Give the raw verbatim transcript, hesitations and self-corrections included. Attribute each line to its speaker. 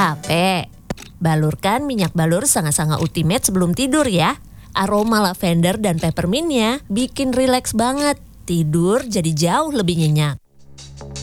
Speaker 1: capek? Balurkan minyak balur Sanga-Sanga Ultimate sebelum tidur ya. Aroma lavender dan peppermintnya bikin rileks banget. Tidur jadi jauh lebih nyenyak.